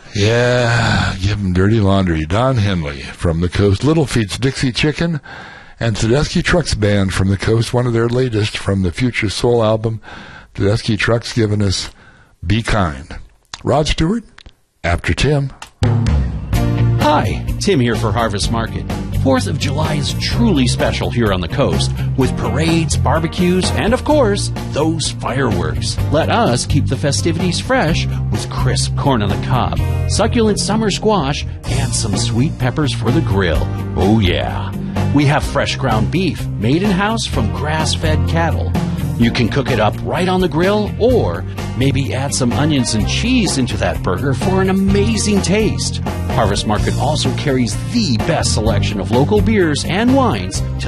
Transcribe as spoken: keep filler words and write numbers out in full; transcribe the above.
Yeah, give him dirty laundry. Don Henley from the coast. Little Feat's Dixie Chicken and Tedeschi Trucks Band from the coast. One of their latest from the Future Soul album. Tedeschi Trucks giving us Be Kind. Rod Stewart, after Tim. Hi, Tim here for Harvest Market. fourth of July is truly special here on the coast with parades, barbecues, and of course, those fireworks. Let us keep the festivities fresh with crisp corn on the cob, succulent summer squash, and some sweet peppers for the grill. Oh yeah. We have fresh ground beef made in-house from grass-fed cattle. You can cook it up right on the grill or maybe add some onions and cheese into that burger for an amazing taste. Harvest Market also carries the best selection of local beers and wines to